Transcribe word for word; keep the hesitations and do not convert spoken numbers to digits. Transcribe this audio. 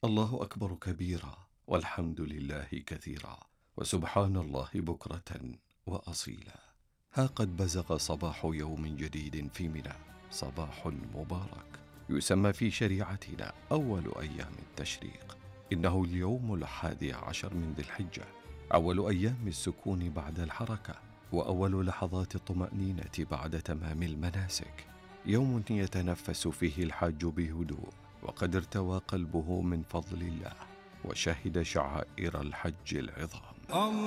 الله أكبر كبيرا، والحمد لله كثيرا، وسبحان الله بكرة وأصيلا. ها قد بزغ صباح يوم جديد في منى، صباح مبارك يسمى في شريعتنا أول أيام التشريق. إنه اليوم الحادي عشر من ذي الحجة، أول أيام السكون بعد الحركة، وأول لحظات الطمأنينة بعد تمام المناسك. يوم يتنفس فيه الحاج بهدوء، وقد ارتوى قلبه من فضل الله، وشهد شعائر الحج العظام.